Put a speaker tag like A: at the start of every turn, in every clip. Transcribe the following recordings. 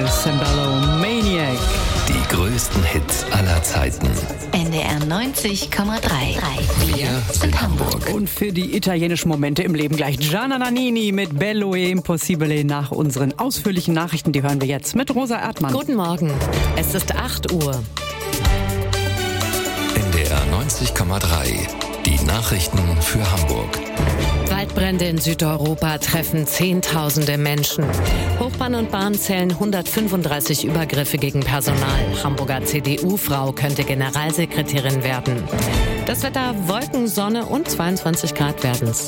A: Sembello, Maniac.
B: Die größten Hits aller Zeiten.
C: NDR 90,3. Wir sind Hamburg.
A: Und für die italienischen Momente im Leben gleich Gianna Nannini mit Bello e Impossibile nach unseren ausführlichen Nachrichten. Die hören wir jetzt mit Rosa Erdmann.
D: Guten Morgen. Es ist 8 Uhr.
B: NDR 90,3. Die Nachrichten für Hamburg.
D: Waldbrände in Südeuropa treffen Zehntausende Menschen. Hochbahn und Bahn zählen 135 Übergriffe gegen Personal. Hamburger CDU-Frau könnte Generalsekretärin werden. Das Wetter: Wolken, Sonne und 22 Grad werden's.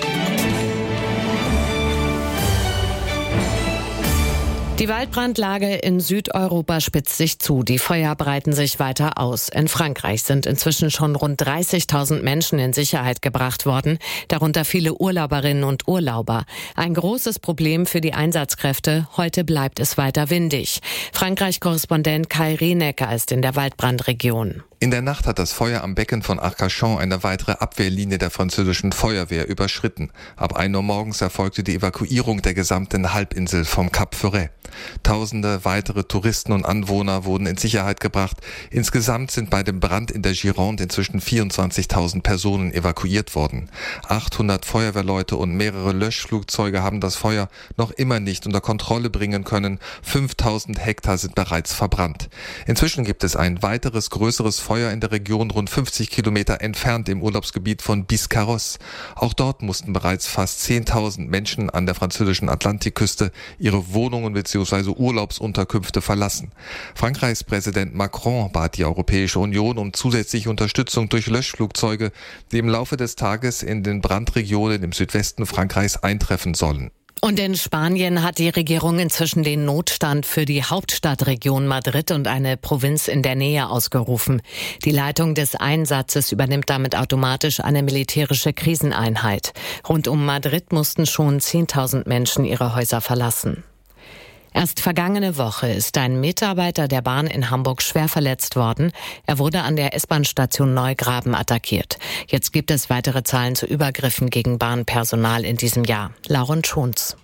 D: Die Waldbrandlage in Südeuropa spitzt sich zu. Die Feuer breiten sich weiter aus. In Frankreich sind inzwischen schon rund 30.000 Menschen in Sicherheit gebracht worden, darunter viele Urlauberinnen und Urlauber. Ein großes Problem für die Einsatzkräfte. Heute bleibt es weiter windig. Frankreich-Korrespondent Kai Rienecker ist in der Waldbrandregion.
E: In der Nacht hat das Feuer am Becken von Arcachon eine weitere Abwehrlinie der französischen Feuerwehr überschritten. Ab 1 Uhr morgens erfolgte die Evakuierung der gesamten Halbinsel vom Cap Ferret. Tausende weitere Touristen und Anwohner wurden in Sicherheit gebracht. Insgesamt sind bei dem Brand in der Gironde inzwischen 24.000 Personen evakuiert worden. 800 Feuerwehrleute und mehrere Löschflugzeuge haben das Feuer noch immer nicht unter Kontrolle bringen können. 5.000 Hektar sind bereits verbrannt. Inzwischen gibt es ein weiteres größeres Feuer in der Region rund 50 Kilometer entfernt im Urlaubsgebiet von Biscarrosse. Auch dort mussten bereits fast 10.000 Menschen an der französischen Atlantikküste ihre Wohnungen bzw. Urlaubsunterkünfte verlassen. Frankreichs Präsident Macron bat die Europäische Union um zusätzliche Unterstützung durch Löschflugzeuge, die im Laufe des Tages in den Brandregionen im Südwesten Frankreichs eintreffen sollen.
D: Und in Spanien hat die Regierung inzwischen den Notstand für die Hauptstadtregion Madrid und eine Provinz in der Nähe ausgerufen. Die Leitung des Einsatzes übernimmt damit automatisch eine militärische Kriseneinheit. Rund um Madrid mussten schon 10.000 Menschen ihre Häuser verlassen. Erst vergangene Woche ist ein Mitarbeiter der Bahn in Hamburg schwer verletzt worden. Er wurde an der S-Bahn-Station Neugraben attackiert. Jetzt gibt es weitere Zahlen zu Übergriffen gegen Bahnpersonal in diesem Jahr. Lauren Schunz.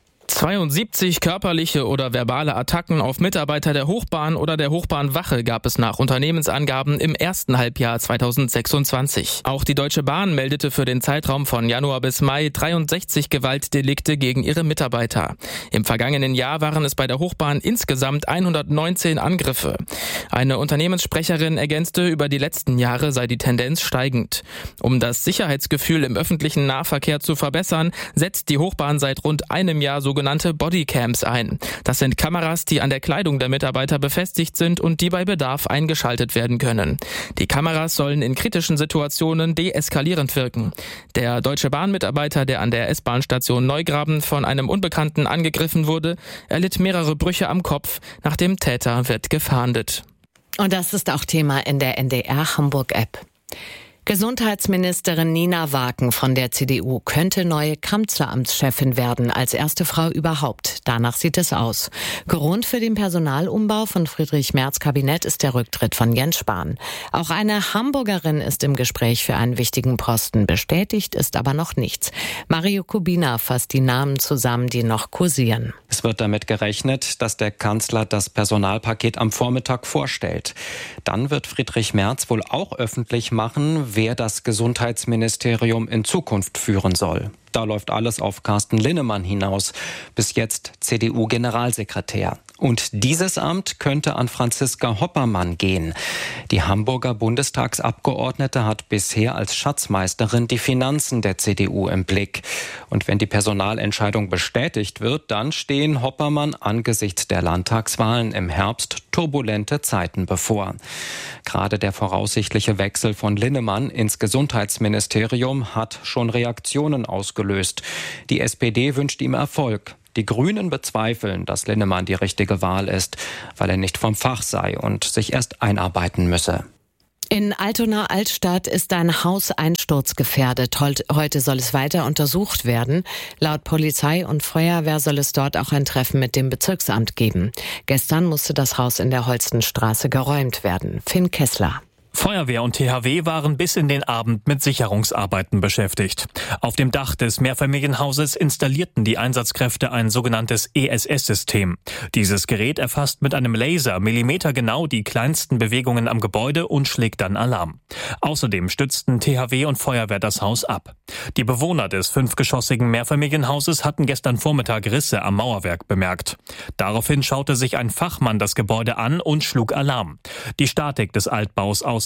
F: 72 körperliche oder verbale Attacken auf Mitarbeiter der Hochbahn oder der Hochbahnwache gab es nach Unternehmensangaben im ersten Halbjahr 2026. Auch die Deutsche Bahn meldete für den Zeitraum von Januar bis Mai 63 Gewaltdelikte gegen ihre Mitarbeiter. Im vergangenen Jahr waren es bei der Hochbahn insgesamt 119 Angriffe. Eine Unternehmenssprecherin ergänzte, über die letzten Jahre sei die Tendenz steigend. Um das Sicherheitsgefühl im öffentlichen Nahverkehr zu verbessern, setzt die Hochbahn seit rund einem Jahr sogenannte Bodycams ein. Das sind Kameras, die an der Kleidung der Mitarbeiter befestigt sind und die bei Bedarf eingeschaltet werden können. Die Kameras sollen in kritischen Situationen deeskalierend wirken. Der Deutsche Bahn-Mitarbeiter, der an der S-Bahn-Station Neugraben von einem Unbekannten angegriffen wurde, erlitt mehrere Brüche am Kopf. Nach dem Täter wird gefahndet.
D: Und das ist auch Thema in der NDR Hamburg-App. Gesundheitsministerin Nina Waken von der CDU könnte neue Kanzleramtschefin werden, als erste Frau überhaupt. Danach sieht es aus. Grund für den Personalumbau von Friedrich Merz' Kabinett ist der Rücktritt von Jens Spahn. Auch eine Hamburgerin ist im Gespräch für einen wichtigen Posten. Bestätigt ist aber noch nichts. Mario Kubina fasst die Namen zusammen, die noch kursieren.
G: Es wird damit gerechnet, dass der Kanzler das Personalpaket am Vormittag vorstellt. Dann wird Friedrich Merz wohl auch öffentlich machen, wer das Gesundheitsministerium in Zukunft führen soll. Da läuft alles auf Carsten Linnemann hinaus, bis jetzt CDU-Generalsekretär. Und dieses Amt könnte an Franziska Hoppermann gehen. Die Hamburger Bundestagsabgeordnete hat bisher als Schatzmeisterin die Finanzen der CDU im Blick. Und wenn die Personalentscheidung bestätigt wird, dann stehen Hoppermann angesichts der Landtagswahlen im Herbst turbulente Zeiten bevor. Gerade der voraussichtliche Wechsel von Linnemann ins Gesundheitsministerium hat schon Reaktionen ausgelöst. Die SPD wünscht ihm Erfolg. Die Grünen bezweifeln, dass Linnemann die richtige Wahl ist, weil er nicht vom Fach sei und sich erst einarbeiten müsse.
D: In Altona-Altstadt ist ein Haus einsturzgefährdet. Heute soll es weiter untersucht werden. Laut Polizei und Feuerwehr soll es dort auch ein Treffen mit dem Bezirksamt geben. Gestern musste das Haus in der Holstenstraße geräumt werden. Finn Kessler.
H: Feuerwehr und THW waren bis in den Abend mit Sicherungsarbeiten beschäftigt. Auf dem Dach des Mehrfamilienhauses installierten die Einsatzkräfte ein sogenanntes ESS-System. Dieses Gerät erfasst mit einem Laser millimetergenau die kleinsten Bewegungen am Gebäude und schlägt dann Alarm. Außerdem stützten THW und Feuerwehr das Haus ab. Die Bewohner des 5-geschossigen Mehrfamilienhauses hatten gestern Vormittag Risse am Mauerwerk bemerkt. Daraufhin schaute sich ein Fachmann das Gebäude an und schlug Alarm. Die Statik des Altbaus aus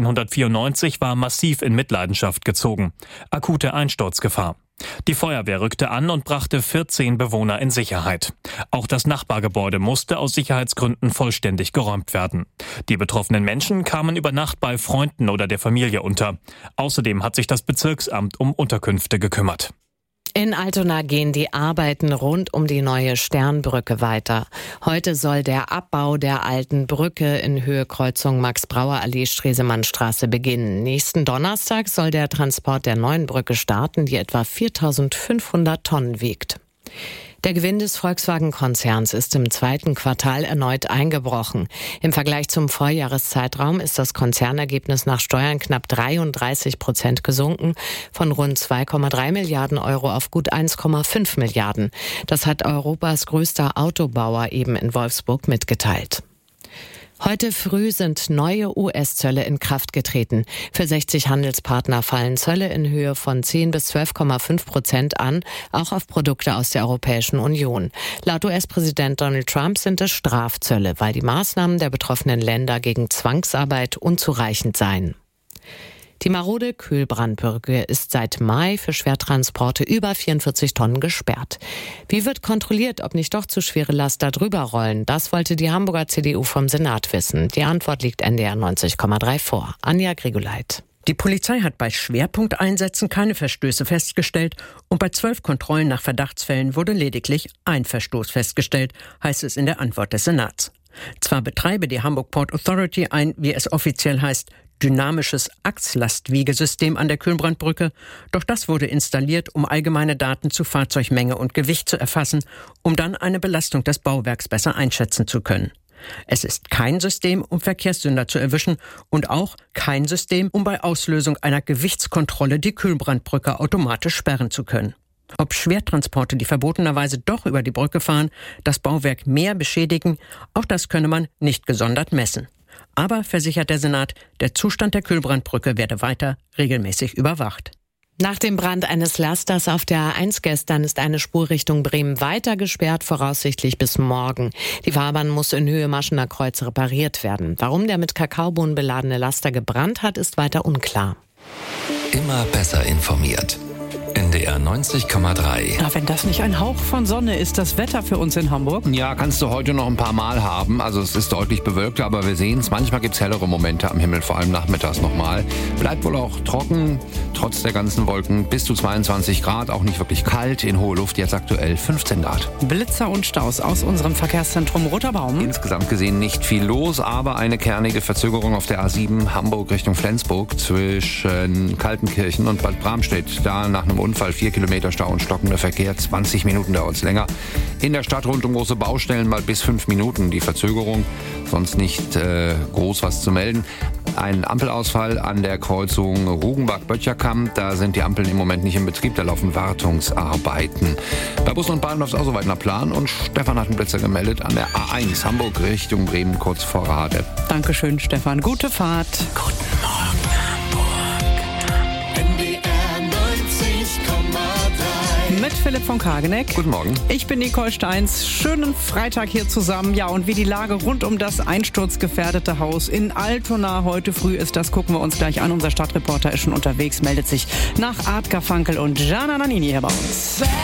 H: 1894 war massiv in Mitleidenschaft gezogen. Akute Einsturzgefahr. Die Feuerwehr rückte an und brachte 14 Bewohner in Sicherheit. Auch das Nachbargebäude musste aus Sicherheitsgründen vollständig geräumt werden. Die betroffenen Menschen kamen über Nacht bei Freunden oder der Familie unter. Außerdem hat sich das Bezirksamt um Unterkünfte gekümmert.
D: In Altona gehen die Arbeiten rund um die neue Sternbrücke weiter. Heute soll der Abbau der alten Brücke in Höhe Kreuzung Max-Brauer-Allee Stresemannstraße beginnen. Nächsten Donnerstag soll der Transport der neuen Brücke starten, die etwa 4.500 Tonnen wiegt. Der Gewinn des Volkswagen-Konzerns ist im zweiten Quartal erneut eingebrochen. Im Vergleich zum Vorjahreszeitraum ist das Konzernergebnis nach Steuern knapp 33% gesunken, von rund 2,3 Milliarden Euro auf gut 1,5 Milliarden. Das hat Europas größter Autobauer eben in Wolfsburg mitgeteilt. Heute früh sind neue US-Zölle in Kraft getreten. Für 60 Handelspartner fallen Zölle in Höhe von 10 bis 12,5% an, auch auf Produkte aus der Europäischen Union. Laut US-Präsident Donald Trump sind es Strafzölle, weil die Maßnahmen der betroffenen Länder gegen Zwangsarbeit unzureichend seien. Die marode Kühlbrandbrücke ist seit Mai für Schwertransporte über 44 Tonnen gesperrt. Wie wird kontrolliert, ob nicht doch zu schwere Laster drüber rollen? Das wollte die Hamburger CDU vom Senat wissen. Die Antwort liegt NDR 90,3 vor. Anja Grigoleit.
I: Die Polizei hat bei Schwerpunkteinsätzen keine Verstöße festgestellt und bei 12 Kontrollen nach Verdachtsfällen wurde lediglich ein Verstoß festgestellt, heißt es in der Antwort des Senats. Zwar betreibe die Hamburg Port Authority ein, wie es offiziell heißt, dynamisches Achslastwiegesystem an der Kühlbrandbrücke, doch das wurde installiert, um allgemeine Daten zu Fahrzeugmenge und Gewicht zu erfassen, um dann eine Belastung des Bauwerks besser einschätzen zu können. Es ist kein System, um Verkehrssünder zu erwischen und auch kein System, um bei Auslösung einer Gewichtskontrolle die Kühlbrandbrücke automatisch sperren zu können. Ob Schwertransporte, die verbotenerweise doch über die Brücke fahren, das Bauwerk mehr beschädigen, auch das könne man nicht gesondert messen. Aber, versichert der Senat, der Zustand der Kühlbrandbrücke werde weiter regelmäßig überwacht.
D: Nach dem Brand eines Lasters auf der A1 gestern ist eine Spur Richtung Bremen weiter gesperrt, voraussichtlich bis morgen. Die Fahrbahn muss in Höhe Maschener Kreuz repariert werden. Warum der mit Kakaobohnen beladene Laster gebrannt hat, ist weiter unklar.
B: Immer besser informiert. NDR 90,3.
A: Na, wenn das nicht ein Hauch von Sonne ist, das Wetter für uns in Hamburg.
J: Ja, kannst du heute noch ein paar Mal haben. Also es ist deutlich bewölkt, aber wir sehen es. Manchmal gibt es hellere Momente am Himmel, vor allem nachmittags nochmal. Bleibt wohl auch trocken, trotz der ganzen Wolken. Bis zu 22 Grad, auch nicht wirklich kalt. In hohe Luft jetzt aktuell 15 Grad.
A: Blitzer und Staus aus unserem Verkehrszentrum Roter Baum.
J: Insgesamt gesehen nicht viel los, aber eine kernige Verzögerung auf der A7 Hamburg Richtung Flensburg zwischen Kaltenkirchen und Bad Bramstedt. Da nach einem Unfall 4 Kilometer Stau und stockender Verkehr, 20 Minuten dauert es länger. In der Stadt rund um große Baustellen mal bis 5 Minuten die Verzögerung, sonst nicht groß was zu melden. Ein Ampelausfall an der Kreuzung Rugenbach-Böttcherkamp, da sind die Ampeln im Moment nicht in Betrieb, da laufen Wartungsarbeiten. Bei Bussen und Bahnen läuft es auch soweit nach Plan und Stefan hat einen Blitzer gemeldet an der A1 Hamburg Richtung Bremen, kurz vor Rade.
A: Dankeschön, Stefan. Gute Fahrt.
B: Guten Morgen, Hamburg.
A: Mit Philipp von Kageneck.
J: Guten Morgen.
A: Ich bin Nicole Steins. Schönen Freitag hier zusammen. Ja, und wie die Lage rund um das einsturzgefährdete Haus in Altona heute früh ist, das gucken wir uns gleich an. Unser Stadtreporter ist schon unterwegs, meldet sich nach Art Garfunkel und Gianna Nannini hier bei uns.